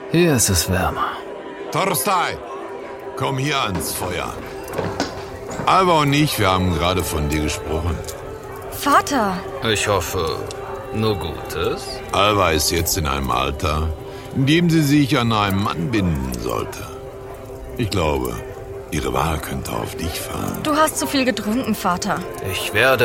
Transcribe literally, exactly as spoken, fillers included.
Hier ist es wärmer. Torstei, komm hier ans Feuer. Alva und ich, wir haben gerade von dir gesprochen. Vater! Ich hoffe, nur Gutes. Alva ist jetzt in einem Alter, in dem sie sich an einen Mann binden sollte. Ich glaube, ihre Wahl könnte auf dich fallen. Du hast zu viel getrunken, Vater. Ich werde